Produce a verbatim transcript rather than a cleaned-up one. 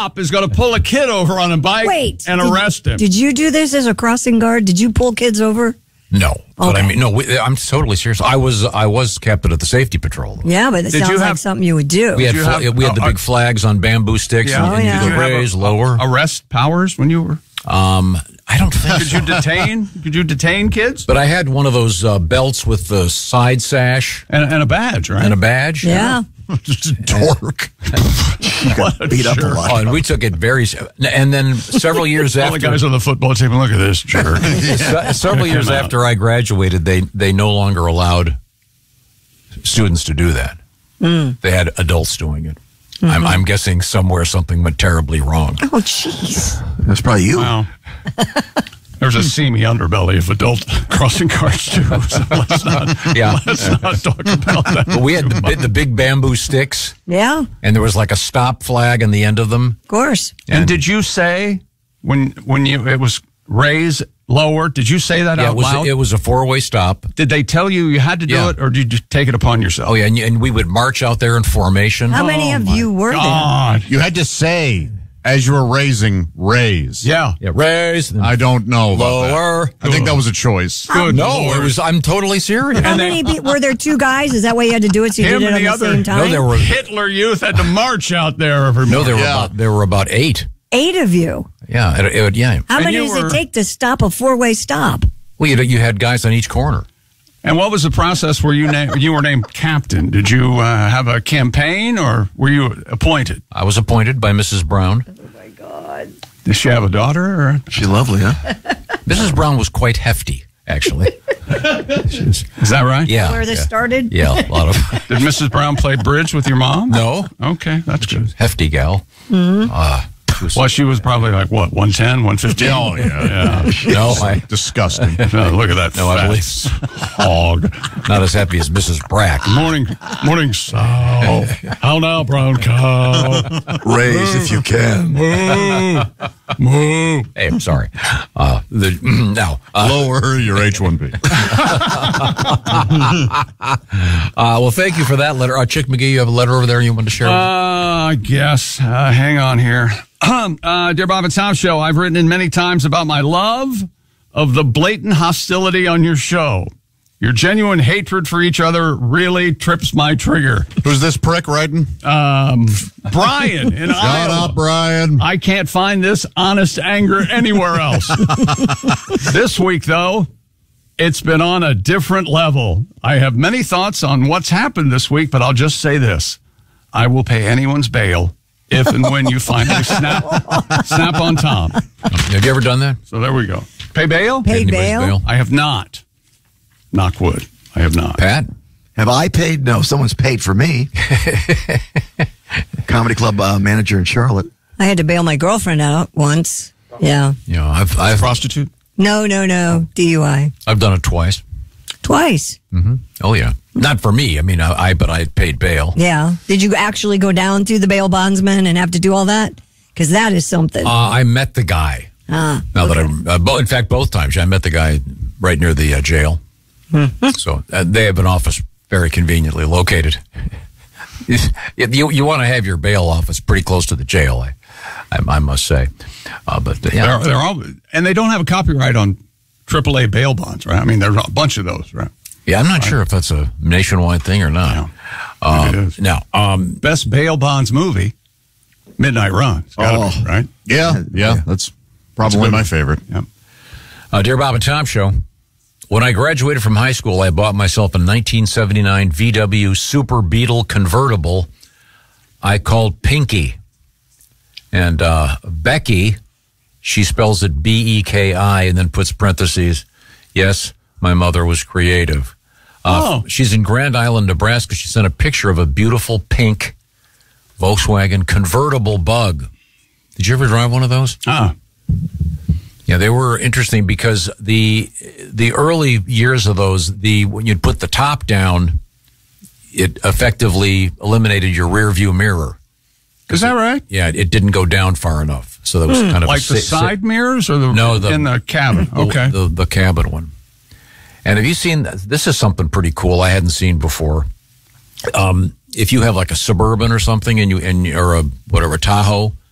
cop is going to pull a kid over on a bike Wait, and did, arrest him. Did you do this as a crossing guard? Did you pull kids over? No, okay. But I mean, no. We, I'm totally serious. I was, I was captain of the safety patrol. Yeah, but it Did sounds you like have, something you would do. We had, you fl- have, we had the uh, big flags on bamboo sticks, Yeah. and, Oh, and yeah. you Did could you have raise, a- lower. arrest powers when you were? Um, I don't think Could so. you detain? Could you detain kids? But I had one of those uh, belts with the side sash And, and a badge, right? and a badge. Yeah. Just a dork. You got beat up a lot. Oh, and we took it very. And then several years All after, the guys on the football team, look at this jerk. se- several years Come out. after I graduated, they they no longer allowed students to do that. Mm. They had adults doing it. Mm-hmm. I'm, I'm guessing somewhere something went terribly wrong. Oh, jeez. That's probably you. Wow. There's a seamy underbelly of adult crossing guards too. So let's not, Yeah. let's not talk about that. But we had the, bi- the big bamboo sticks, Yeah, and there was like a stop flag on the end of them. of course. And did you say when when you it was raise lower? Did you say that Yeah, out it was loud? it was a four way stop. Did they tell you you had to do Yeah. it, or did you take it upon yourself? Oh yeah, and, and we would march out there in formation. How many of you were there? God. You had to say, as you were raising, raise. Yeah. Yeah, raise then I don't know. About that. lower. I think that was a choice. Good No, Lord. it was. I'm totally serious. How many pe- were there? Two guys? Is that why you had to do it? So you Him did it and at the the other- same time. No, there were Hitler Youth had to march out there every no, morning. there were Yeah. about there were about eight. Eight of you. Yeah, it, it, yeah. How And many you does were- it take to stop a four-way stop? Well, you, you had guys on each corner. And what was the process where you na- you were named captain? Did you uh, have a campaign, or were you appointed? I was appointed by Missus Brown. Did she have a daughter? Or? She's lovely, huh? Missus Brown was quite hefty, actually. She's- Is that right? yeah, Where this yeah, started? yeah, a lot of Did Missus Brown play bridge with your mom? no Okay, that's good. hefty gal. Uh, she was- Well, she was probably like, what, one ten, one fifteen? Oh, yeah. Yeah. no, I, Disgusting. No, look at that No, I fat believe- hog. not as happy as Missus Brack. Morning, morning, Sal. How now, brown cow? Raise if you can. Moo, moo. Hey, I'm sorry. Uh, the, now, uh, Lower your H one B. uh, well, thank you for that letter. Uh, Chick McGee, you have a letter over there you want to share? Uh, I guess. Uh, hang on here. uh, Dear Bob and Tom Show, I've written in many times about my love of the blatant hostility on your show. Your genuine hatred for each other really trips my trigger. Who's this prick writing? Um, Brian in Shut Iowa. up, Brian. I can't find this honest anger anywhere else. This week, though, it's been on a different level. I have many thoughts on what's happened this week, but I'll just say this. I will pay anyone's bail if and when you finally snap, snap on Tom. have you ever done that? So there we go. Pay bail? Pay Anybody's bail? I have not. Knock wood. I have not. Pat? Have I paid? No, someone's paid for me. Comedy club uh, manager in Charlotte. I had to bail my girlfriend out once. Yeah. You know, I've I've Prostitute? No, no, no. D U I. I've done it twice. Twice. Oh yeah, not for me. I mean, I, I but I paid bail. Yeah. Did you actually go down to the bail bondsman and have to do all that? Because that is something. Uh, I met the guy. ah. Now that I, uh, bo- in fact, both times I met the guy right near the uh, jail. So uh, they have an office very conveniently located. you you, you want to have your bail office pretty close to the jail, I I, I must say. Uh, but uh, yeah, They're, they're all, and they don't have a copyright on triple A bail bonds, right? I mean, there's a bunch of those, right? yeah, I'm not sure if that's a nationwide thing or not. Yeah, Uh, it is. now, um, Best bail bonds movie, Midnight Run. It's gotta Oh. be, right? Yeah, yeah, that's probably good my one. favorite. Yep. uh, Dear Bob and Tom Show. When I graduated from high school, I bought myself a nineteen seventy-nine V W Super Beetle convertible I called Pinky. And uh, Becky, she spells it B E K I and then puts parentheses. Yes, my mother was creative. Uh, Oh. She's in Grand Island, Nebraska. She sent a picture of a beautiful pink Volkswagen convertible Bug. Did you ever drive one of those? Ah, Yeah, they were interesting because the the early years of those, the when you'd put the top down, it effectively eliminated your rear view mirror. is that right? Yeah, it didn't go down far enough, so that was kind of Like a the sa- side mirrors or the No, the- in the cabin? the, Okay. the the cabin one. And have you seen this? Is something pretty cool I hadn't seen before. Um, if you have like a Suburban or something, and you and or a whatever Tahoe,